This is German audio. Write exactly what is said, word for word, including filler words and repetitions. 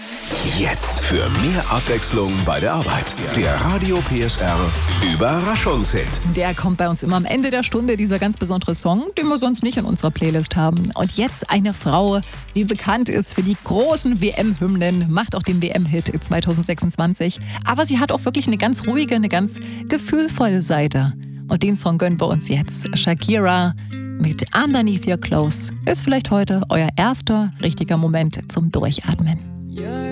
Jetzt für mehr Abwechslung bei der Arbeit. Der Radio P S R Überraschungshit. Der kommt bei uns immer am Ende der Stunde, dieser ganz besondere Song, den wir sonst nicht in unserer Playlist haben. Und jetzt eine Frau, die bekannt ist für die großen W M-Hymnen, macht auch den W M-Hit zwanzig sechsundzwanzig. Aber sie hat auch wirklich eine ganz ruhige, eine ganz gefühlvolle Seite. Und den Song gönnen wir uns jetzt. Shakira mit Underneath Your Clothes ist vielleicht heute euer erster richtiger Moment zum Durchatmen.